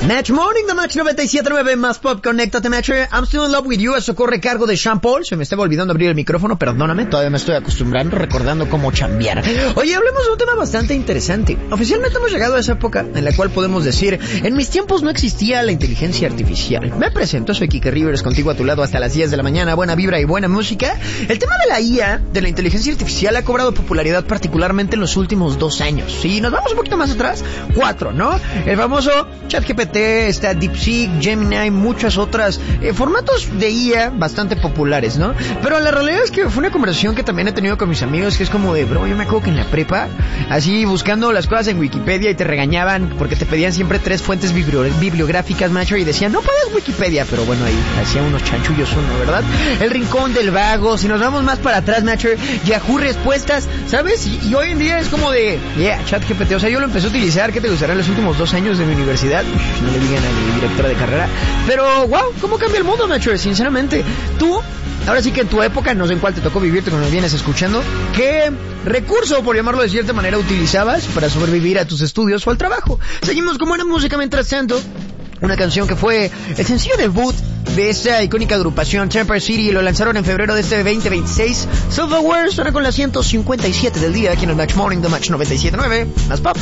Match Morning, The Match 97.9, más pop, conéctate, Matcher. I'm still in love with you, eso corre cargo de Sean Paul. Se me estaba olvidando abrir el micrófono, perdóname, todavía me estoy acostumbrando, recordando cómo chambear. Oye, hablemos de un tema bastante interesante. Oficialmente hemos llegado a esa época en la cual podemos decir, en mis tiempos no existía la inteligencia artificial. Me presento, soy Kike Rivers, contigo a tu lado hasta las 10 de la mañana, buena vibra y buena música. El tema de la IA, de la inteligencia artificial, ha cobrado popularidad particularmente en los últimos 2 años. Si nos vamos un poquito más atrás, 4, ¿no? El famoso ChatGPT, está DeepSeek, Gemini, muchas otras formatos de IA bastante populares, ¿no? Pero la realidad es que fue una conversación que también he tenido con mis amigos, que es como de, bro, yo me acuerdo que en la prepa, así buscando las cosas en Wikipedia y te regañaban porque te pedían siempre 3 fuentes bibliográficas, macho, y decían, no pagas Wikipedia, pero bueno, ahí hacía unos chanchullos uno, ¿verdad? El rincón del vago, si nos vamos más para atrás, macho, Yahoo Respuestas, ¿sabes? Y hoy en día es como de, ChatGPT, o sea, yo lo empecé a utilizar, ¿qué te gustará en los últimos 2 años de mi universidad? No le digan a mi directora de carrera, pero wow, cómo cambia el mundo, macho, sinceramente. Tú, ahora sí que en tu época, no sé en cuál te tocó vivirte cuando me vienes escuchando, ¿qué recurso, por llamarlo de cierta manera, utilizabas para sobrevivir a tus estudios o al trabajo? Seguimos con buena música mientras tanto. Una canción que fue el sencillo debut de esta icónica agrupación Temper City, lo lanzaron en febrero de este 2026. Silverware suena con la 157 del día aquí en el Match Morning, The Match 97.9, más pop.